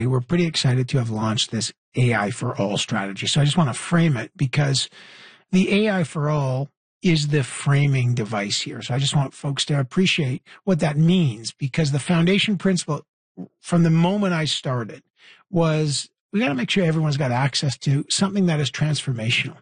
We're pretty excited to have launched this AI for All strategy. So I just want to frame it because the AI for All is the framing device here. So I just want folks to appreciate what that means, because the foundation principle from the moment I started was we got to make sure everyone's got access to something that is transformational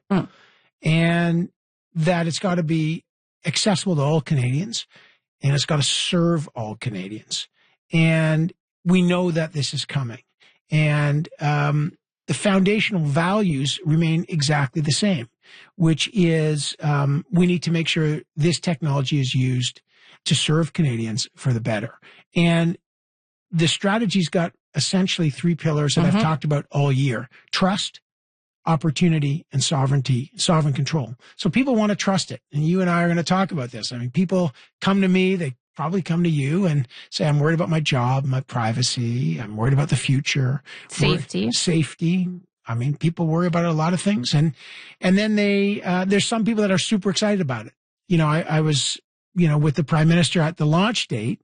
and that it's got to be accessible to all Canadians and it's got to serve all Canadians. And we know that this is coming. And the foundational values remain exactly the same, which is we need to make sure this technology is used to serve Canadians for the better. And the strategy's got essentially three pillars that I've talked about all year: trust, opportunity, and sovereignty, sovereign control. So people want to trust it. And you and I are going to talk about this. I mean, people come to me, they probably come to you and say, I'm worried about my job, my privacy. I'm worried about the future. Safety. I mean, people worry about a lot of things. And then there's some people that are super excited about it. You know, I was, with the Prime Minister at the launch date,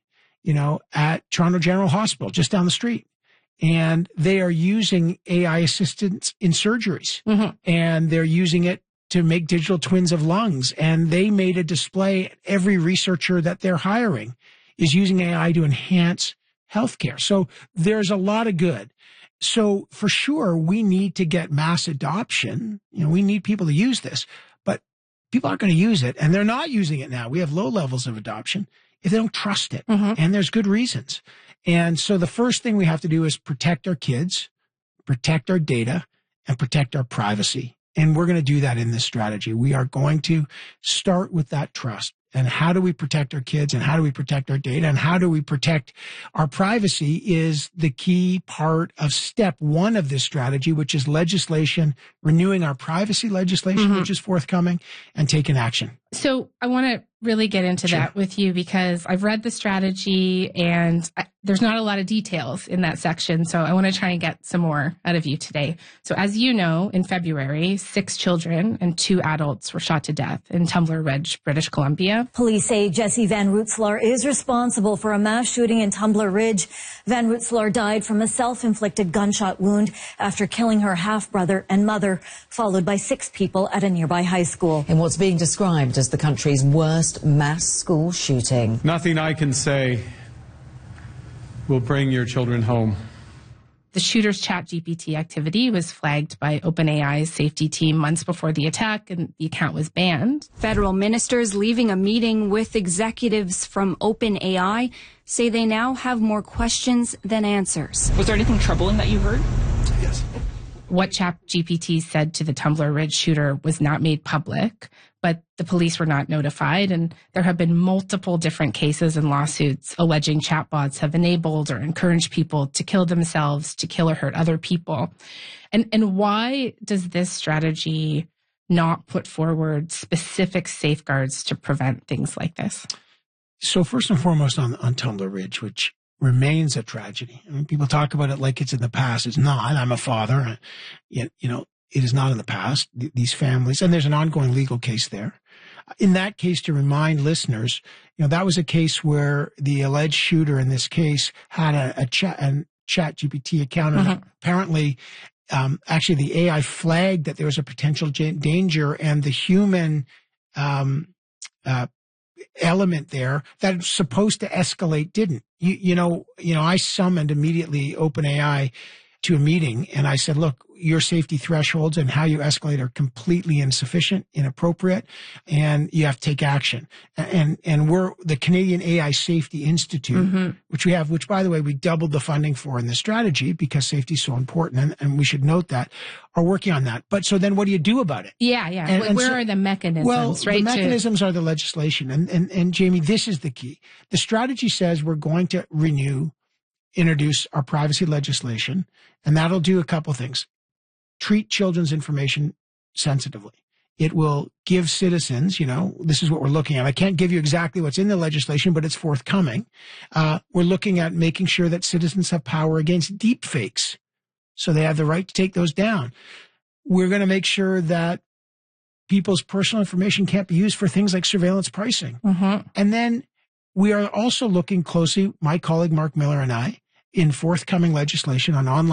at Toronto General Hospital, just down the street. And they are using AI assistance in surgeries. And they're using it to make digital twins of lungs. And they made a display. Every researcher that they're hiring is using AI to enhance healthcare. So there's a lot of good. So for sure, we need to get mass adoption. We need people to use this, but people aren't going to use it. And they're not using it now. We have low levels of adoption if they don't trust it. And there's good reasons. And so the first thing we have to do is protect our kids, protect our data, and protect our privacy. And we're going to do that in this strategy. We are going to start with that trust. And how do we protect our kids, and how do we protect our data, and how do we protect our privacy is the key part of step one of this strategy, which is legislation, renewing our privacy legislation, which is forthcoming, and taking action. So I want to really get into that with you, because I've read the strategy and there's not a lot of details in that section. So I want to try and get some more out of you today. So as you know, in February, 6 children and 2 adults were shot to death in Tumbler Ridge, British Columbia. Police say Jesse Van Rootselaar is responsible for a mass shooting in Tumbler Ridge. Van Rootselaar died from a self-inflicted gunshot wound after killing her half-brother and mother, followed by 6 people at a nearby high school. In what's being described as the country's worst mass school shooting. Nothing I can say will bring your children home. The shooter's ChatGPT activity was flagged by OpenAI's safety team months before the attack, and the account was banned. Federal ministers leaving a meeting with executives from OpenAI say they now have more questions than answers. Was there anything troubling that you heard? Yes. What ChatGPT said to the Tumbler Ridge shooter was not made public, but the police were not notified, and there have been multiple different cases and lawsuits alleging chatbots have enabled or encouraged people to kill themselves, to kill or hurt other people. And why does this strategy not put forward specific safeguards to prevent things like this? So first and foremost on Tumbler Ridge, which remains a tragedy. I mean, people talk about it like it's in the past. It's not. I'm a father. Yet, it is not in the past. These families, and there's an ongoing legal case there. In that case, to remind listeners, that was a case where the alleged shooter in this case had a ChatGPT account, and apparently, actually, the AI flagged that there was a potential danger, and the human element there that's supposed to escalate didn't. I summoned immediately OpenAI to a meeting, and I said, look, your safety thresholds and how you escalate are completely insufficient, inappropriate, and you have to take action. And we're the Canadian AI Safety Institute, which by the way, we doubled the funding for in the strategy because safety is so important, and we should note that, are working on that. But so then what do you do about it? Yeah. And where are the mechanisms? Well, the mechanisms are the legislation. And Jamie, this is the key. The strategy says we're going to introduce our privacy legislation, and that'll do a couple things. Treat children's information sensitively. It will give citizens, this is what we're looking at. I can't give you exactly what's in the legislation, but it's forthcoming. We're looking at making sure that citizens have power against deep fakes, so they have the right to take those down. We're going to make sure that people's personal information can't be used for things like surveillance pricing. And then we are also looking closely, my colleague Mark Miller and I, in forthcoming legislation on online